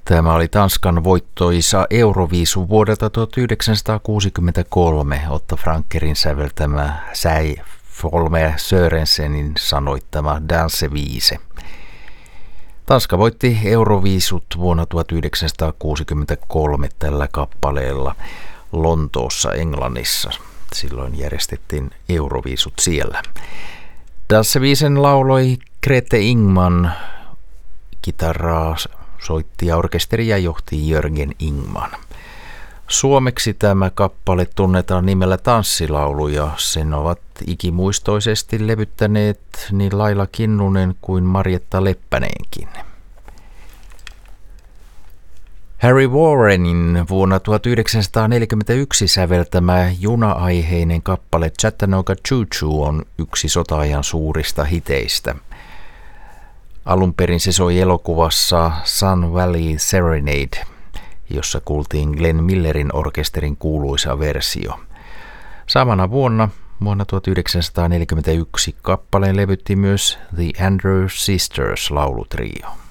Tämä oli Tanskan voittoisa Euroviisu vuodelta 1963, Otto Frankerin säveltämä Säi Folmer Sörensenin sanoittama Dansevise. Tanska voitti Euroviisut vuonna 1963 tällä kappaleella Lontoossa, Englannissa. Silloin järjestettiin Euroviisut siellä. Dansevisen lauloi Grete Ingman, kitaraa soitti ja orkesteria johti Jörgen Ingman. Suomeksi tämä kappale tunnetaan nimellä Tanssilaulu ja sen ovat ikimuistoisesti levyttäneet niin Laila Kinnunen kuin Marjetta Leppänenkin. Harry Warrenin vuonna 1941 säveltämä juna-aiheinen kappale Chattanooga Choo Choo on yksi sota-ajan suurista hiteistä. Alun perin se soi elokuvassa Sun Valley Serenade, jossa kuultiin Glenn Millerin orkesterin kuuluisa versio. Samana vuonna 1941 kappaleen levytti myös The Andrews Sisters -laulutrio.